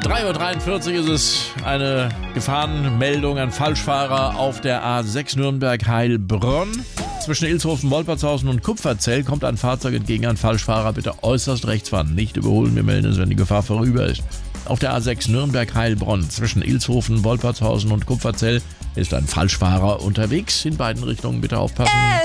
3:43 Uhr ist es. Eine Gefahrenmeldung an Falschfahrer auf der A6 Nürnberg-Heilbronn. Zwischen Ilshofen, Wolpertshausen und Kupferzell kommt ein Fahrzeug entgegen. Ein Falschfahrer bitte äußerst rechts fahren. Nicht überholen, wir melden es, wenn die Gefahr vorüber ist. Auf der A6 Nürnberg-Heilbronn zwischen Ilshofen, Wolpertshausen und Kupferzell ist ein Falschfahrer unterwegs. In beiden Richtungen bitte aufpassen.